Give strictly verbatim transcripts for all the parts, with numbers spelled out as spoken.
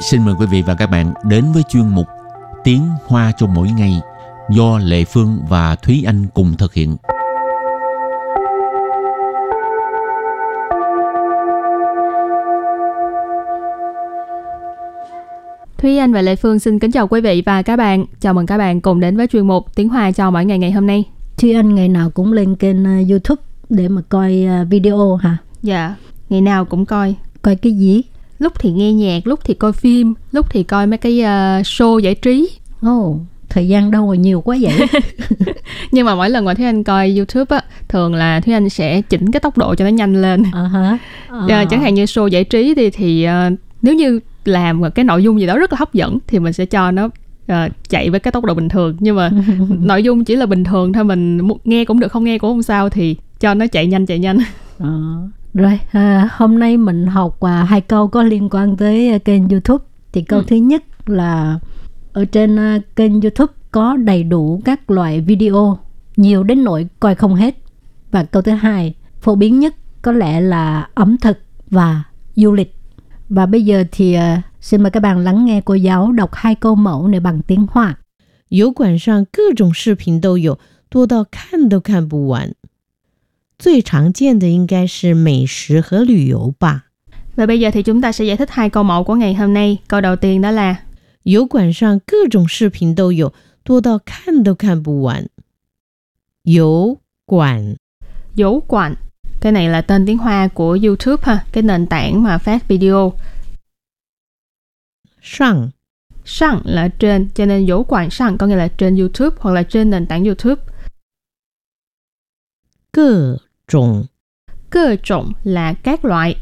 xin mời quý vị và các bạn đến với chuyên mục Tiếng Hoa cho mỗi ngày do Lệ Phương và Thúy Anh cùng thực hiện. Thúy Anh và Lệ Phương xin kính chào quý vị và các bạn. Chào mừng các bạn cùng đến với chuyên mục Tiếng Hoa cho mỗi ngày ngày hôm nay. Thúy Anh ngày nào cũng lên kênh uh, YouTube để mà coi uh, video hả? Dạ, ngày nào cũng coi. Coi cái gì? Lúc thì nghe nhạc, lúc thì coi phim, lúc thì coi mấy cái uh, show giải trí. Ồ, oh, thời gian đâu mà nhiều quá vậy? Nhưng mà mỗi lần mà Thúy Anh coi YouTube á, thường là Thúy Anh sẽ chỉnh cái tốc độ cho nó nhanh lên. Uh-huh. Uh. Uh, chẳng hạn như show giải trí thì, thì uh, nếu như làm cái nội dung gì đó rất là hấp dẫn thì mình sẽ cho nó uh, chạy với cái tốc độ bình thường. Nhưng mà nội dung chỉ là bình thường thôi, mình nghe cũng được, không nghe cũng không sao, thì cho nó chạy nhanh chạy nhanh. Uh. Rồi, à, hôm nay mình học à, hai câu có liên quan tới à, kênh YouTube. Thì câu ừ. thứ nhất là ở trên à, kênh YouTube có đầy đủ các loại video, nhiều đến nỗi coi không hết. Và câu thứ hai, phổ biến nhất có lẽ là ẩm thực và du lịch. Và bây giờ thì à, xin mời các bạn lắng nghe cô giáo đọc hai câu mẫu này bằng tiếng Hoa. 油管上各种视频都有，多到看都看不完。最常见的应该是美食和旅游吧。 Và bây giờ thì chúng ta sẽ giải thích hai câu mẫu của ngày hôm nay. Câu đầu tiên đó là 油管上各种视频都有，多到看都看不完。油管， 油管, cái này là tên tiếng Hoa của YouTube ha, cái nền tảng mà phát video. 上， 上 là trên, cho nên 油管上 có nghĩa là trên YouTube hoặc là trên nền tảng YouTube. 各种， 各种 là các loại.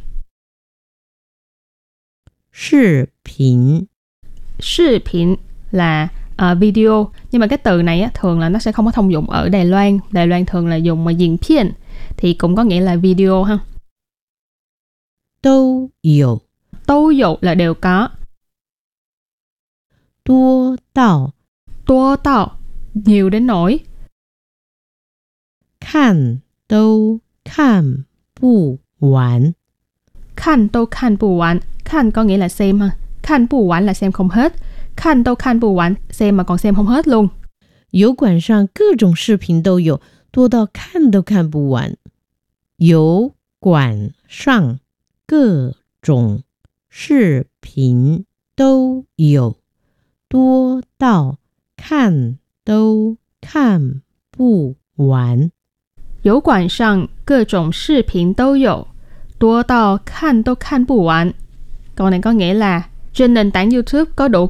視頻， 視頻 là uh, video. Nhưng mà cái từ này á, thường là nó sẽ không có thông dụng ở Đài Loan. Đài Loan thường là dùng mà diễn phiên thì cũng có nghĩa là video ha. 都有， 都有 là đều có. 多到， 多到 nhiều đến nỗi. 看都看不完， 看都看不完, 看có nghĩa là xem ha, 看不完 là xem không hết, 看都看不完 xem mà còn xem không hết luôn. 油管上各种视频都有，多到看都看不完。油管上各种视频都有，多到看都看不完。 油管上各种视频都有，多到看都看不完. Câu này có nghĩa là trên nền tảng YouTube có đủ